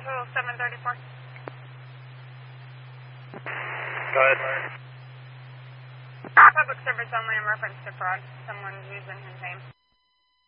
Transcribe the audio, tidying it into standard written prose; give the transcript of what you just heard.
Casual 734. Go ahead. Public service only in reference to fraud. Someone's using his name.